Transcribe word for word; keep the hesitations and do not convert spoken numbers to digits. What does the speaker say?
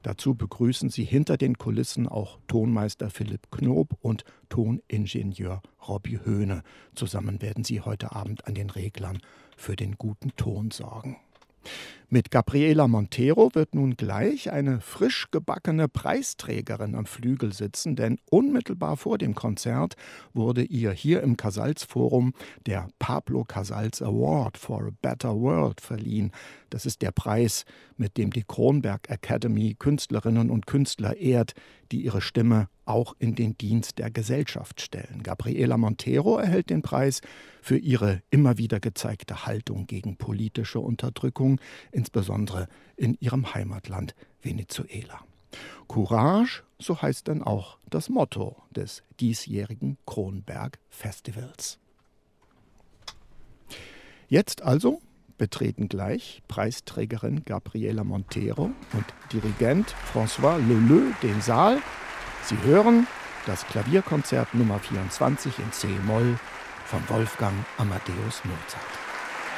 Dazu begrüßen Sie hinter den Kulissen auch Tonmeister Philipp Knob und Toningenieur Robby Höhne. Zusammen werden sie heute Abend an den Reglern für den guten Ton sorgen. Mit Gabriela Montero wird nun gleich eine frisch gebackene Preisträgerin am Flügel sitzen, denn unmittelbar vor dem Konzert wurde ihr hier im Casals-Forum der Pablo Casals Award for a Better World verliehen. Das ist der Preis, mit dem die Kronberg Academy Künstlerinnen und Künstler ehrt, die ihre Stimme auch in den Dienst der Gesellschaft stellen. Gabriela Montero erhält den Preis für ihre immer wieder gezeigte Haltung gegen politische Unterdrückung, insbesondere in ihrem Heimatland Venezuela. Courage, so heißt dann auch das Motto des diesjährigen Kronberg Festivals. Jetzt also betreten gleich Preisträgerin Gabriela Montero und Dirigent François Leleu den Saal. Sie hören das Klavierkonzert Nummer vierundzwanzig in C-Moll von Wolfgang Amadeus Mozart.